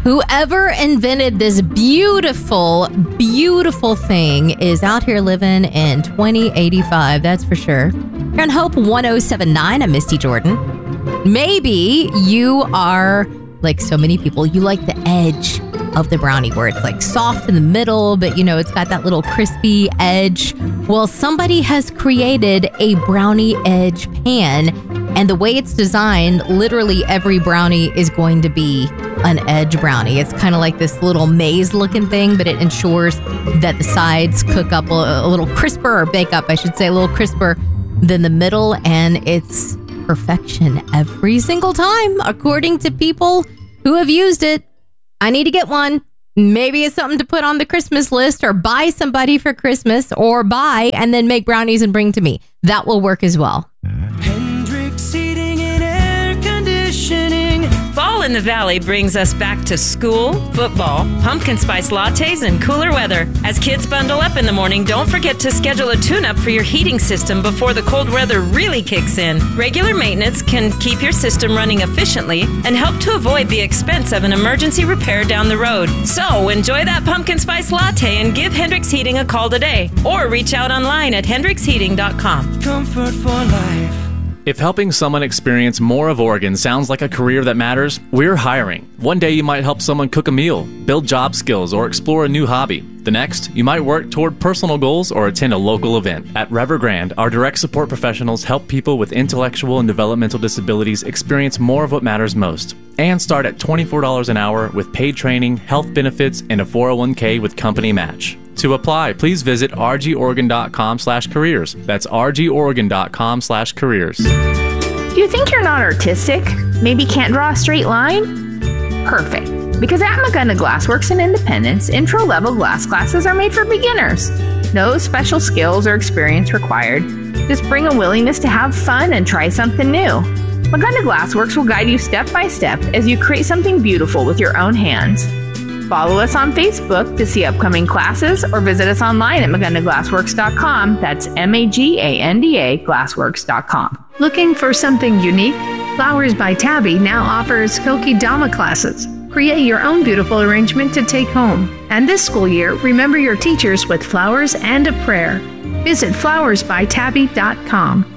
Whoever invented this beautiful, beautiful thing is out here living in 2085. That's for sure. You're on Hope 1079. I'm Misty Jordan. Maybe you are, like so many people, you like the edge of the brownie where it's like soft in the middle, but it's got that little crispy edge. Well, somebody has created a brownie edge pan, and the way it's designed, literally every brownie is going to be an edge brownie. It's kind of like this little maze looking thing, but it ensures that the sides cook up a little crisper, or bake up, I should say, a little crisper than the middle, and it's perfection every single time, according to people who have used it. I need to get one. Maybe it's something to put on the Christmas list, or buy somebody for Christmas, or buy and then make brownies and bring to me. That will work as well. Hendrix Heating and Air Conditioning. Fall in the Valley brings us back to school, football, pumpkin spice lattes, and cooler weather. As kids bundle up in the morning, don't forget to schedule a tune-up for your heating system before the cold weather really kicks in. Regular maintenance can keep your system running efficiently and help to avoid the expense of an emergency repair down the road. So enjoy that pumpkin spice latte and give Hendrix Heating a call today, or reach out online at hendrixheating.com. Comfort for life. If helping someone experience more of Oregon sounds like a career that matters, we're hiring. One day you might help someone cook a meal, build job skills, or explore a new hobby. The next, you might work toward personal goals or attend a local event. At Evergrande, our direct support professionals help people with intellectual and developmental disabilities experience more of what matters most. And start at $24 an hour with paid training, health benefits, and a 401k with company match. To apply, please visit rgoregon.com/careers. That's rgoregon.com/careers. Do you think you're not artistic? Maybe can't draw a straight line? Perfect. Because at McGunna Glassworks in Independence, intro-level glass classes are made for beginners. No special skills or experience required. Just bring a willingness to have fun and try something new. McGunna Glassworks will guide you step by step as you create something beautiful with your own hands. Follow us on Facebook to see upcoming classes, or visit us online at McGunnaGlassworks.com. That's MAGANDA Glassworks.com. Looking for something unique? Flowers by Tabby now offers Kokedama classes. Create your own beautiful arrangement to take home. And this school year, remember your teachers with flowers and a prayer. Visit flowersbytabby.com.